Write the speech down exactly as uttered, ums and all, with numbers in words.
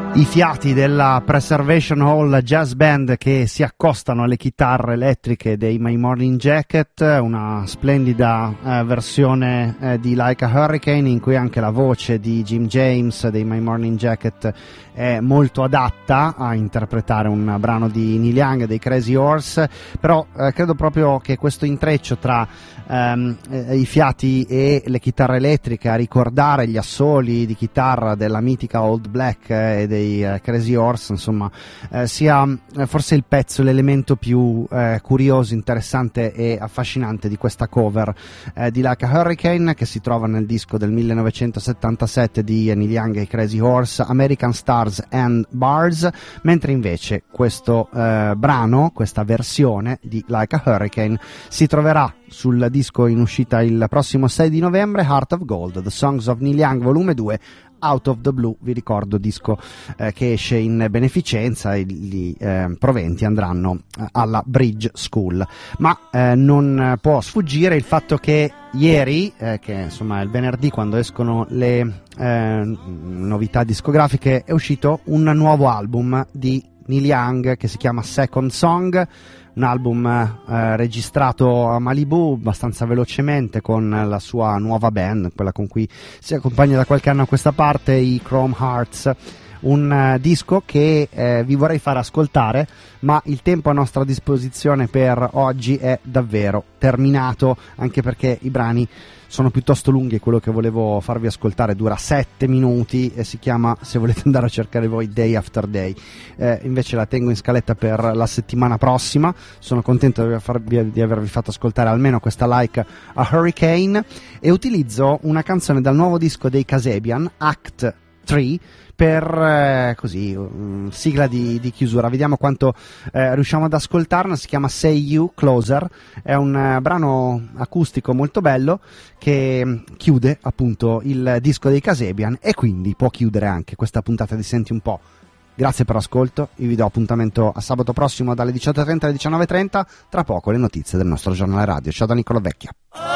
I fiati della Preservation Hall Jazz Band che si accostano alle chitarre elettriche dei My Morning Jacket, una splendida eh, versione eh, di Like a Hurricane, in cui anche la voce di Jim James dei My Morning Jacket è molto adatta a interpretare un brano di Neil Young, dei Crazy Horse. Però eh, credo proprio che questo intreccio tra ehm, eh, i fiati e le chitarre elettriche, a ricordare gli assoli di chitarra della mitica Old Black eh, e dei eh, Crazy Horse, insomma, eh, sia eh, forse il pezzo, l'elemento più eh, curioso, interessante e affascinante di questa cover eh, di Like a Hurricane, che si trova nel disco del millenovecentosettantasette di Neil Young e i Crazy Horse, American Stars and Bars, mentre invece questo eh, brano, questa versione di Like a Hurricane, si troverà sul disco in uscita il prossimo sei di novembre, Heart of Gold, The Songs of Neil Young volume due, Out of the Blue, vi ricordo, disco eh, che esce in beneficenza, e gli eh, proventi andranno eh, alla Bridge School. Ma eh, non può sfuggire il fatto che ieri, eh, che insomma è il venerdì quando escono le eh, novità discografiche, è uscito un nuovo album di Neil Young che si chiama Second Song, un album eh, registrato a Malibu abbastanza velocemente con la sua nuova band, quella con cui si accompagna da qualche anno a questa parte, i Chrome Hearts. Un uh, disco che eh, vi vorrei far ascoltare, ma il tempo a nostra disposizione per oggi è davvero terminato, anche perché i brani sono piuttosto lunghi e quello che volevo farvi ascoltare dura sette minuti e si chiama, se volete andare a cercare voi, Day After Day. Eh, invece la tengo in scaletta per la settimana prossima. Sono contento di, farvi, di avervi fatto ascoltare almeno questa Like a Hurricane, e utilizzo una canzone dal nuovo disco dei Kasabian, Act tre, per eh, così um, sigla di, di chiusura. Vediamo quanto eh, riusciamo ad ascoltarla. Si chiama Say You Closer, è un uh, brano acustico molto bello che chiude appunto il disco dei Kasabian, e quindi può chiudere anche questa puntata di Senti un po'. Grazie per l'ascolto, io vi do appuntamento a sabato prossimo dalle diciotto e trenta alle diciannove e trenta, tra poco le notizie del nostro giornale radio. Ciao da Niccolo Vecchia.